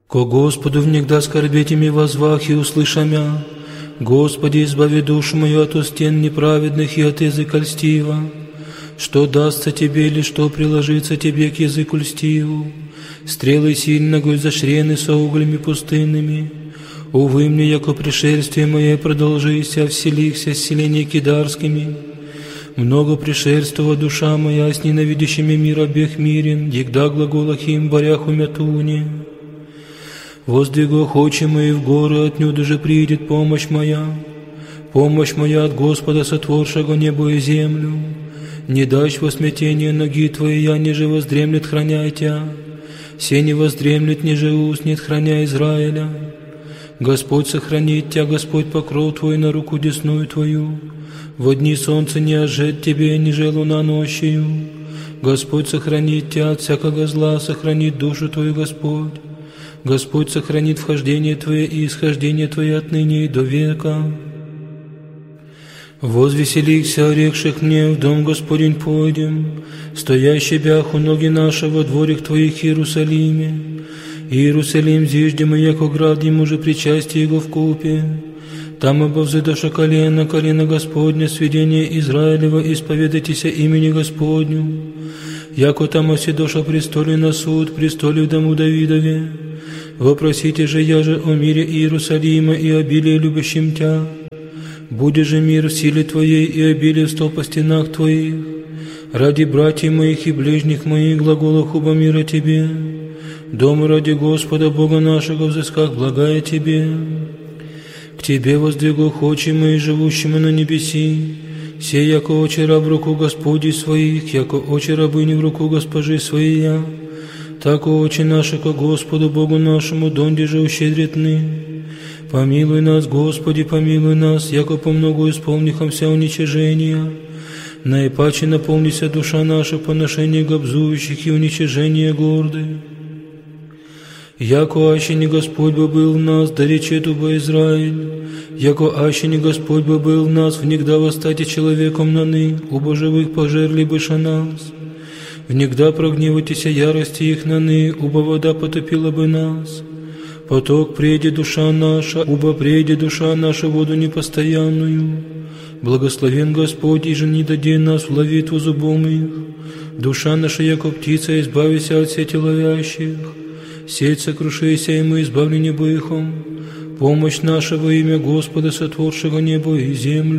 Ко Господу внегда скорбеть ими возвах и услыша мя. Господи, избави душу мою от устен неправедных и от языка льстива. Что дастся тебе или что приложится тебе к языку льстиву? Стрелы сильно гуль зашрены со углями пустынными. Увы мне, яко пришествие мое продолжися, вселихся с селения кидарскими. Много пришельствова душа моя с ненавидящими мир обех мирен, егда глаголах им борях умятуне. Воздвигох очи мои в горы, отнюдь же придет помощь моя. Помощь моя от Господа, сотворшего небо и землю. Не дашь во смятение ноги твои, я ниже воздремлет, храняй тя. Се не воздремлет, ниже уснет, храня Израиля. Господь сохранит тя, Господь покров твой на руку десную твою. Во дни солнца не ожжет тебе, ниже луна ночью. Господь сохранит тя от всякого зла, сохранит душу твою Господь. Господь сохранит вхождение твое и исхождение твое отныне и до века. Возвеселихся, орекших мне, в дом Господень пойдем, стоящий бях у ноги нашего дворик твоих Иерусалиме. Иерусалим зиждем, и яко град ему же причастие его вкупе. Там обовзыдоша колено, колено Господня, сведение Израилева, исповедайтеся имени Господню. Яко там оседоша престоле на суд, престоле в дому Давидове. Вопросите же я же о мире Иерусалима и обилии любящим тя. Будет же мир в силе твоей и обилие в стол по стенах твоих. Ради братьев моих и ближних моих глаголах оба мира тебе. Дом ради Господа Бога нашего взысках благая тебе. К тебе воздвигох очи мои, живущему на небеси. Сей, яко очи раб в руку Господи своих, яко очи рабыни в руку госпожи своей. Так очи наши ко Господу Богу нашему, донде же ущедритны. Помилуй нас, Господи, помилуй нас, яко помногу исполнихомся уничижения. Наипаче наполнися душа наша поношение гобзующих и уничижение горды. Яко аще не Господь бы был в нас, да речет уба Израиль. Яко аще не Господь бы был в нас, внегда восстати человеком наны, убо живых пожерли быша нас. Внегда прогневайтеся ярости их наны, убо вода потопила бы нас. Поток прейде душа наша, убо прейде душа наша воду непостоянную. Благословен Господь, и же не даде нас в ловитву зубом их. Душа наша, яко птица, избавися от сети ловящих. Сеть сокрушися, и мы избавлены быхом. Помощь наша во имя Господа, сотворшего небо и землю.